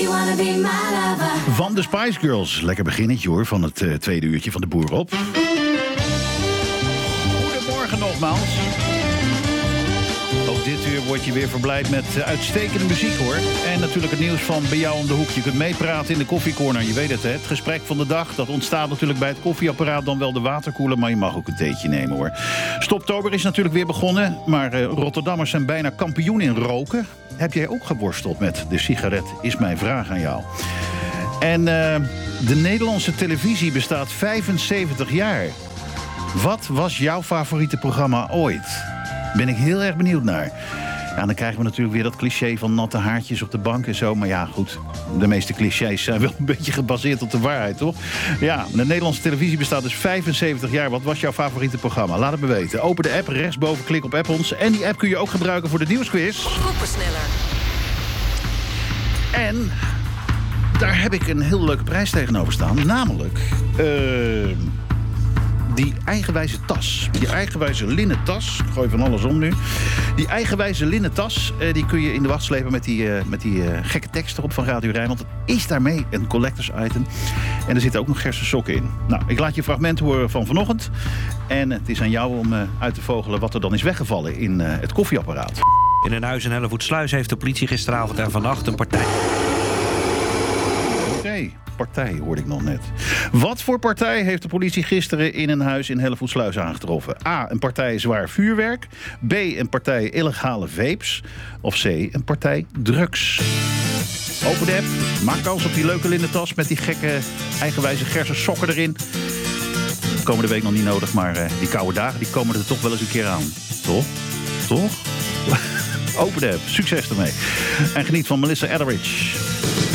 you wanna be my lover? Van de Spice Girls. Lekker beginnetje hoor, van het tweede uurtje van de Boer op. Goedemorgen nogmaals. Ook dit uur word je weer verblijd met uitstekende muziek hoor. En natuurlijk het nieuws van bij jou om de hoek. Je kunt meepraten in de koffiecorner, je weet het hè. Het gesprek van de dag, dat ontstaat natuurlijk bij het koffieapparaat, dan wel de waterkoeler, maar je mag ook een theetje nemen hoor. Stoptober is natuurlijk weer begonnen, maar Rotterdammers zijn bijna kampioen in roken. Heb jij ook geworsteld met de sigaret, is mijn vraag aan jou. En de Nederlandse televisie bestaat 75 jaar. Wat was jouw favoriete programma ooit? Ben ik heel erg benieuwd naar. Ja, dan krijgen we natuurlijk weer dat cliché van natte haartjes op de bank en zo. Maar ja, goed, de meeste clichés zijn wel een beetje gebaseerd op de waarheid, toch? Ja, de Nederlandse televisie bestaat dus 75 jaar. Wat was jouw favoriete programma? Laat het me weten. Open de app, rechtsboven klik op app ons. En die app kun je ook gebruiken voor de nieuwsquiz. Koppensneller. En daar heb ik een heel leuke prijs tegenover staan. Namelijk die eigenwijze tas. Die eigenwijze linnen tas. Ik gooi van alles om nu. Die eigenwijze linnen tas, die kun je in de wacht slepen met die gekke tekst erop van Radio Rijnmond. Het is daarmee een collectors item. En er zitten ook nog gersten sokken in. Nou, ik laat je fragment horen van vanochtend. En het is aan jou om uit te vogelen wat er dan is weggevallen in het koffieapparaat. In een huis in Hellevoetsluis heeft de politie gisteravond en vannacht een partij. Partij hoorde ik nog net. Wat voor partij heeft de politie gisteren in een huis in Hellevoetsluis aangetroffen? A, een partij zwaar vuurwerk. B, een partij illegale vapes. Of C, een partij drugs. Open de app, maak kans op die leuke linnen tas met die gekke eigenwijze gersen sokken erin. Komende week nog niet nodig, maar die koude dagen die komen er toch wel eens een keer aan. Toch? Toch? Open de app, succes ermee. En geniet van Melissa Etheridge.